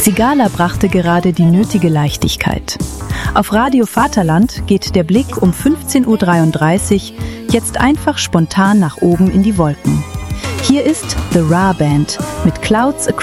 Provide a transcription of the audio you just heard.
Sigala brachte gerade die nötige Leichtigkeit. Auf Radio Vaterland geht der Blick um 15.33 Uhr jetzt einfach spontan nach oben in die Wolken. Hier ist The Ra Band mit Clouds Across